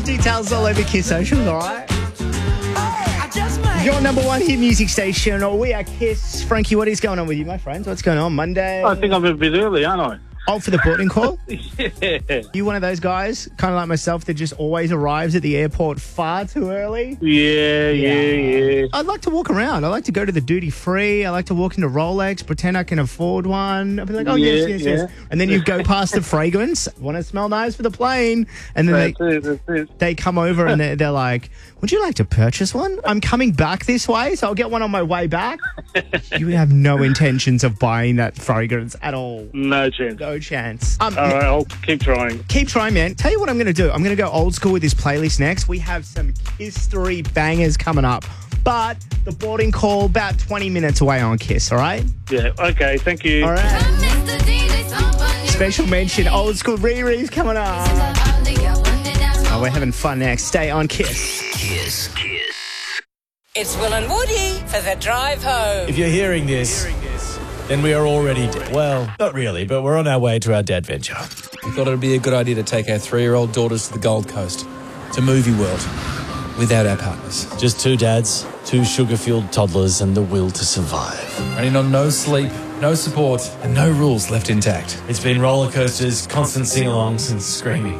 Details all over Kiss Social, all right? Your number one hit music station, or we are Kiss. Frankie, what is going on with you, my friends? What's going on? Monday? I think I'm a bit early, aren't I? Oh, for the boarding call? Yeah. You one of those guys, kind of like myself, that just always arrives at the airport far too early? Yeah. I'd like to walk around. I like to go to the duty free. I like to walk into Rolex, pretend I can afford one. I'll be like, oh, yes. And then you go past the fragrance. Want to smell nice for the plane. And then That's it. they come over and they're like, would you like to purchase one? I'm coming back this way, so I'll get one on my way back. You have no intentions of buying that fragrance at all. No chance. No chance. All right, I'll keep trying. Keep trying, man. Tell you what I'm going to do. I'm going to go old school with this playlist next. We have some history bangers coming up. But the boarding call about 20 minutes away on Kiss, all right? Yeah, okay, thank you. All right. Special mention, old school Riri's coming up. Oh, we're having fun next. Stay on Kiss. Kiss. It's Will and Woody for the drive home. If you're hearing this, then we are already dead. Well, not really, but we're on our way to our dad venture. We thought it would be a good idea to take our 3-year-old daughters to the Gold Coast, to Movie World, without our partners. Just 2 dads, 2 sugar-fueled toddlers, and the will to survive. Running on no sleep, no support, and no rules left intact. It's been roller coasters, constant sing-alongs, and screaming.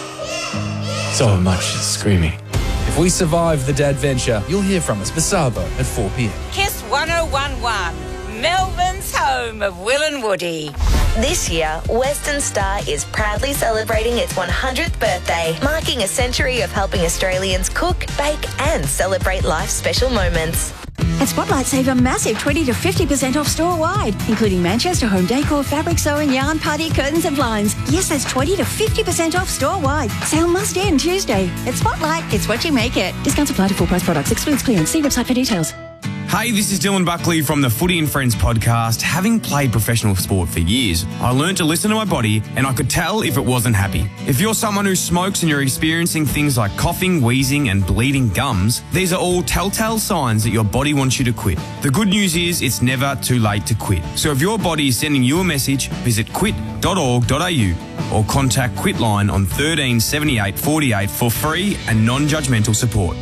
So much is screaming. If we survive the dad venture, you'll hear from us for Sabo at 4 p.m. Kiss 1011, Melbourne's home of Will and Woody. This year, Western Star is proudly celebrating its 100th birthday, marking a century of helping Australians cook, bake and celebrate life's special moments. At Spotlight, save a massive 20 to 50% off store-wide, including Manchester home decor, fabric sewing, yarn, party, curtains and blinds. Yes, that's 20 to 50% off store-wide. Sale must end Tuesday. At Spotlight, it's what you make it. Discounts apply to full-price products. Excludes clearance. See website for details. Hey, this is Dylan Buckley from the Footy and Friends podcast. Having played professional sport for years, I learned to listen to my body and I could tell if it wasn't happy. If you're someone who smokes and you're experiencing things like coughing, wheezing and bleeding gums, these are all telltale signs that your body wants you to quit. The good news is it's never too late to quit. So if your body is sending you a message, visit quit.org.au or contact Quitline on 13 78 48 for free and non-judgmental support.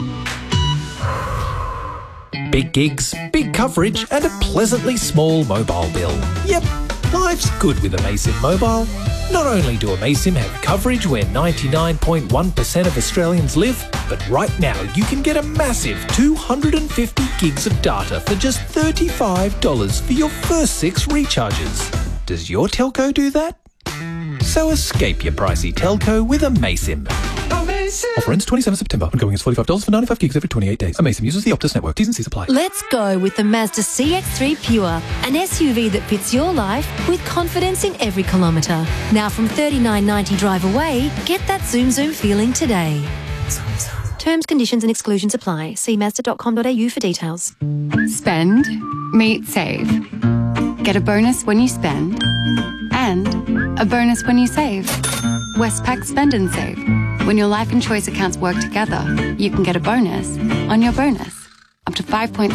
Big gigs, big coverage and a pleasantly small mobile bill. Yep, life's good with Amaysim Mobile. Not only do Amaysim have coverage where 99.1% of Australians live, but right now you can get a massive 250 gigs of data for just $35 for your first 6 recharges. Does your telco do that? So escape your pricey telco with Amaysim. Offer ends 27 September. Ongoing is $45 for 95 gigs every 28 days. Amaysim uses the Optus network. T's and C's apply. Let's go with the Mazda CX-3 Pure, an SUV that fits your life with confidence in every kilometre. Now from $39.90 drive away, get that zoom feeling today. Terms, conditions and exclusions apply. See Mazda.com.au for details. Spend, meet, save. Get a bonus when you spend and a bonus when you save. Westpac Spend and Save. When your life and choice accounts work together, you can get a bonus on your bonus, up to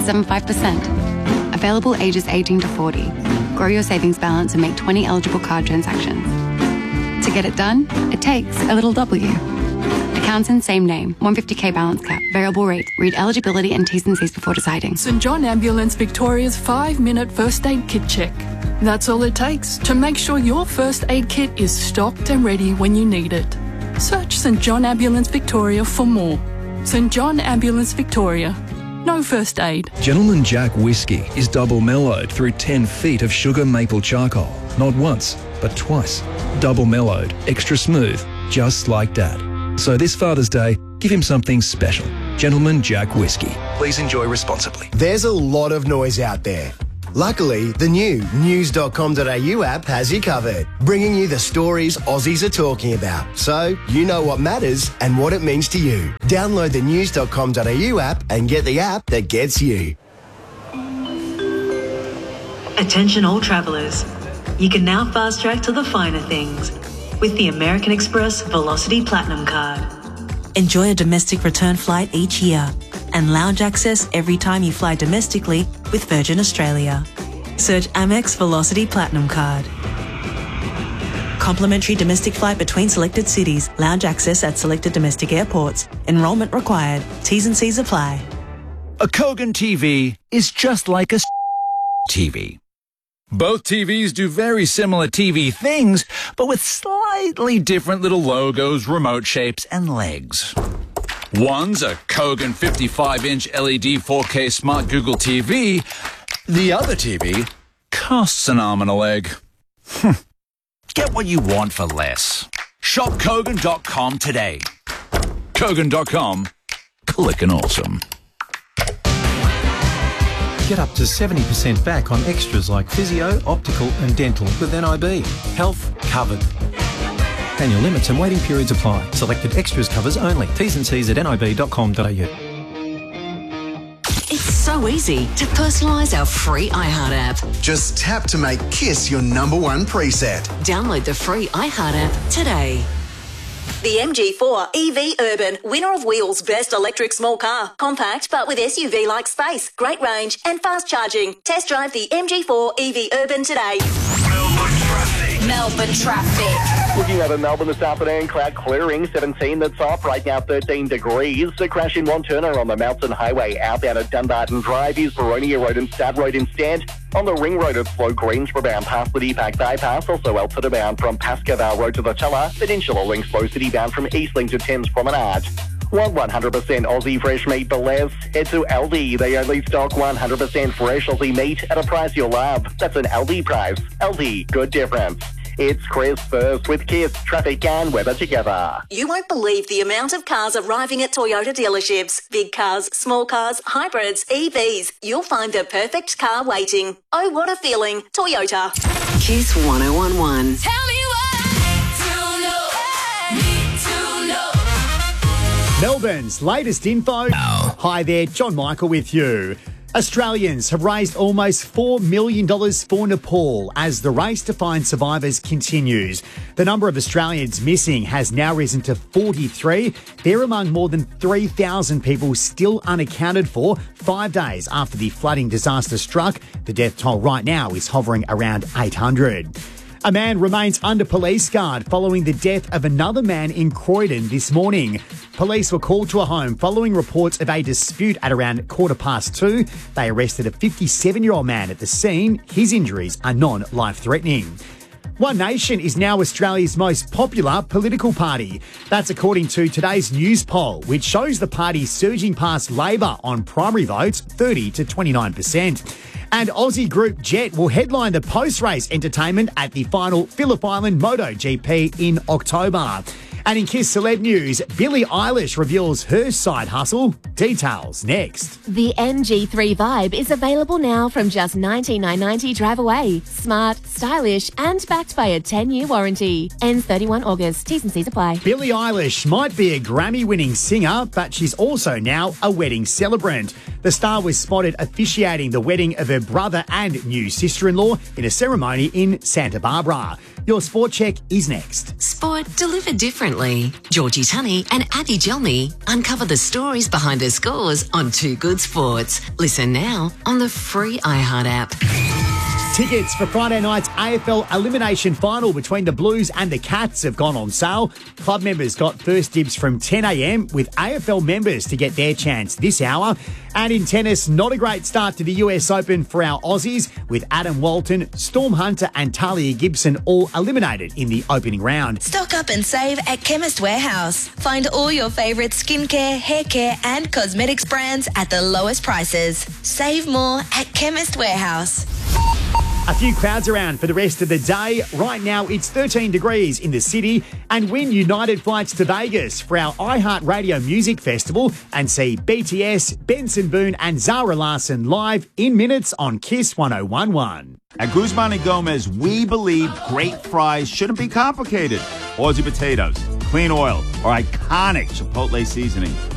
5.75%. Available ages 18 to 40. Grow your savings balance and make 20 eligible card transactions. To get it done, it takes a little W. Accounts in same name, 150k balance cap, variable rate. Read eligibility and T's and C's before deciding. St John Ambulance Victoria's 5-minute first aid kit check. That's all it takes to make sure your first aid kit is stocked and ready when you need it. Search St John Ambulance Victoria for more. St John Ambulance Victoria. No first aid. Gentleman Jack Whiskey is double mellowed through 10 feet of sugar maple charcoal. Not once, but twice. Double mellowed, extra smooth, just like Dad. So this Father's Day, give him something special. Gentleman Jack Whiskey. Please enjoy responsibly. There's a lot of noise out there. Luckily, the new news.com.au app has you covered, bringing you the stories Aussies are talking about, so you know what matters and what it means to you. Download the news.com.au app and get the app that gets you. Attention all travellers. You can now fast track to the finer things with the American Express Velocity Platinum Card. Enjoy a domestic return flight each year and lounge access every time you fly domestically with Virgin Australia. Search Amex Velocity Platinum Card. Complimentary domestic flight between selected cities. Lounge access at selected domestic airports. Enrolment required. T's and C's apply. A Kogan TV is just like a TV. Both TVs do very similar TV things, but with slightly different little logos, remote shapes, and legs. One's a Kogan 55-inch LED 4K Smart Google TV. The other TV costs an arm and a leg. Get what you want for less. Shop Kogan.com today. Kogan.com. Clickin' awesome. Get up to 70% back on extras like physio, optical and dental with NIB. Health covered. Annual limits and waiting periods apply. Selected extras covers only. T's and C's at nib.com.au. It's so easy to personalise our free iHeart app. Just tap to make Kiss your #1 preset. Download the free iHeart app today. The MG4 EV Urban, winner of Wheels' best electric small car. Compact but with SUV-like space, great range and fast charging. Test drive the MG4 EV Urban today. Melbourne traffic. Looking over Melbourne this afternoon, cloud clearing, 17 that's off, right now 13 degrees. The crash in Wanturna on the Mountain Highway outbound at Dunbarton Drive is Baronia Road and Stab Road instead. On the Ring Road, it's slow Greensboro bound past the Deepak bypass, also Elford bound from Pascoe Road to the Tulla. Peninsula Link slow city bound from Eastlink to Thames Promenade. Want 100% Aussie fresh meat for less? Head to Aldi. They only stock 100% fresh Aussie meat at a price you'll love. That's an Aldi price. Aldi, good difference. It's Chris first with Kiss, traffic and weather together. You won't believe the amount of cars arriving at Toyota dealerships. Big cars, small cars, hybrids, EVs. You'll find the perfect car waiting. Oh, what a feeling. Toyota. Kiss 1011. Tell me Melbourne's latest info. Hi there, John Michael with you. Australians have raised almost $4 million for Nepal as the race to find survivors continues. The number of Australians missing has now risen to 43. They're among more than 3,000 people still unaccounted for 5 days after the flooding disaster struck. The death toll right now is hovering around 800. A man remains under police guard following the death of another man in Croydon this morning. Police were called to a home following reports of a dispute at around 2:15. They arrested a 57-year-old man at the scene. His injuries are non-life-threatening. One Nation is now Australia's most popular political party. That's according to today's news poll, which shows the party surging past Labor on primary votes, 30 to 29%. And Aussie group Jet will headline the post-race entertainment at the final Phillip Island MotoGP in October. And in Kiss Celeb News, Billie Eilish reveals her side hustle. Details next. The MG3 Vibe is available now from just $19,990 drive away. Smart, stylish and backed by a 10-year warranty. Ends 31 August. T's and C's apply. Billie Eilish might be a Grammy-winning singer, but she's also now a wedding celebrant. The star was spotted officiating the wedding of her brother and new sister-in-law in a ceremony in Santa Barbara. Your Sport Check is next. Sport delivered differently. Georgie Tunney and Abby Gelmy uncover the stories behind her scores on Too Good Sports. Listen now on the free iHeart app. Tickets for Friday night's AFL Elimination Final between the Blues and the Cats have gone on sale. Club members got first dibs from 10 a.m, with AFL members to get their chance this hour. And in tennis, not a great start to the US Open for our Aussies, with Adam Walton, Storm Hunter and Talia Gibson all eliminated in the opening round. Stock up and save at Chemist Warehouse. Find all your favourite skincare, hair care and cosmetics brands at the lowest prices. Save more at Chemist Warehouse. A few crowds around for the rest of the day. Right now, it's 13 degrees in the city. And win United flights to Vegas for our iHeartRadio Music Festival and see BTS, Benson Boone and Zara Larsson live in minutes on Kiss 1011. At Guzman & Gomez, we believe great fries shouldn't be complicated. Aussie potatoes, clean oil, or iconic Chipotle seasoning.